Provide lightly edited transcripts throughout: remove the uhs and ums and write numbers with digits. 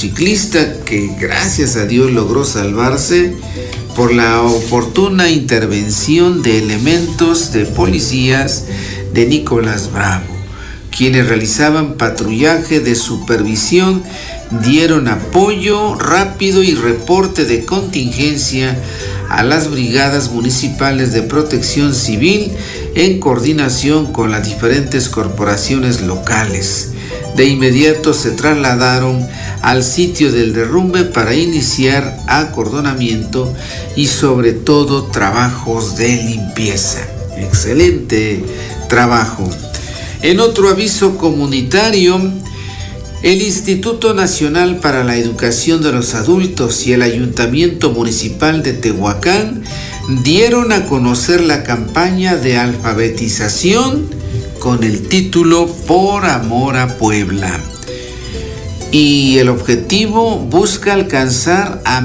motociclista que gracias a Dios logró salvarse por la oportuna intervención de elementos de policías de Nicolás Bravo, quienes realizaban patrullaje de supervisión, dieron apoyo rápido y reporte de contingencia a las brigadas municipales de protección civil en coordinación con las diferentes corporaciones locales. De inmediato se trasladaron al sitio del derrumbe para iniciar acordonamiento y sobre todo trabajos de limpieza. Excelente trabajo. En otro aviso comunitario, el Instituto Nacional para la Educación de los Adultos y el Ayuntamiento Municipal de Tehuacán dieron a conocer la campaña de alfabetización con el título Por Amor a Puebla. Y el objetivo busca alcanzar a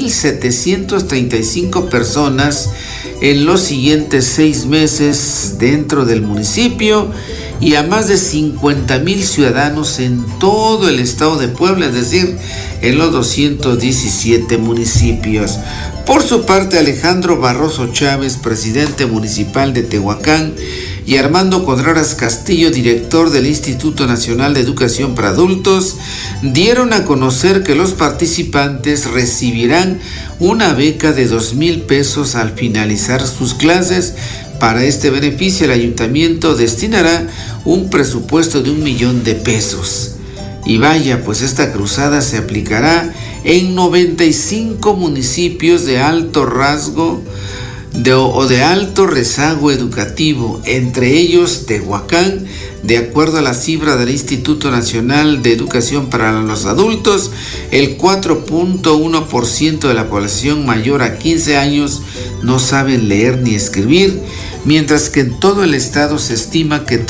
1,735 personas en los siguientes 6 meses dentro del municipio y a más de 50,000 ciudadanos en todo el estado de Puebla, es decir, en los 217 municipios. Por su parte, Alejandro Barroso Chávez, presidente municipal de Tehuacán, y Armando Contreras Castillo, director del Instituto Nacional de Educación para Adultos, dieron a conocer que los participantes recibirán una beca de 2,000 pesos al finalizar sus clases. Para este beneficio, el ayuntamiento destinará un presupuesto de 1,000,000 de pesos. Y vaya, pues esta cruzada se aplicará en 95 municipios de alto rasgo o de alto rezago educativo, entre ellos Tehuacán. De acuerdo a la cifra del Instituto Nacional de Educación para los Adultos, el 4.1% de la población mayor a 15 años no saben leer ni escribir, mientras que en todo el estado se estima que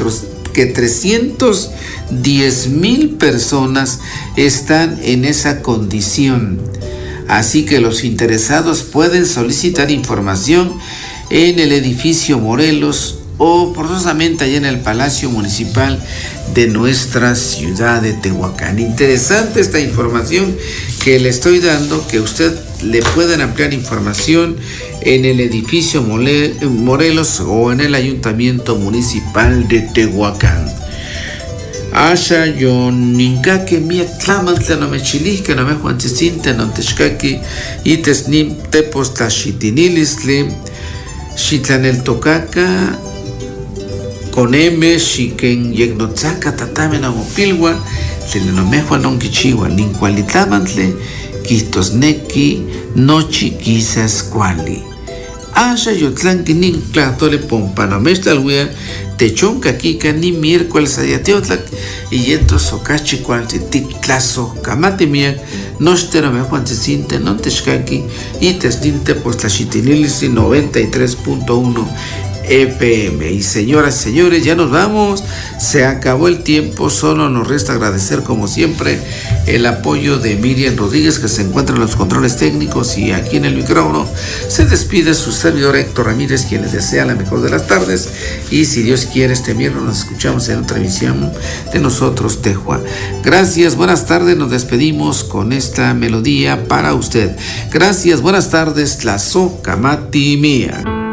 310,000 personas están en esa condición. Así que los interesados pueden solicitar información en el edificio Morelos o forzosamente allá en el Palacio Municipal de nuestra ciudad de Tehuacán. Interesante esta información que le estoy dando, que usted le pueden ampliar información en el edificio Morelos o en el Ayuntamiento Municipal de Tehuacán. Asha yon ninkake miak tlamantle no me chilisque no me juantisinte no techkaki y tesnim tepos tashitinilisli shitlanel tokaka con M shiken yegnotzaka tatame no mopilwa tlenomejua non kichiwa ninkualitlamantle kistosneki nochi quizás cuali. Asha yotlanki nin tlatole pompanomextalwea techonca kika ni miércoles ayateotlak y yeto socachi cuanti titlazo kamatimia nostero me juantecinte non techkaki y tesninte pues tlachitinilis 93.1 FM. Y señoras y señores, ya nos vamos, se acabó el tiempo, solo nos resta agradecer como siempre el apoyo de Miriam Rodríguez, que se encuentra en los controles técnicos, y aquí en el micrófono se despide su servidor Héctor Ramírez, quien les desea la mejor de las tardes, y si Dios quiere este miércoles nos escuchamos en otra emisión de Nosotros Tejua. Gracias, buenas tardes, nos despedimos con esta melodía para usted. Gracias, buenas tardes, Tlazokamati Mía.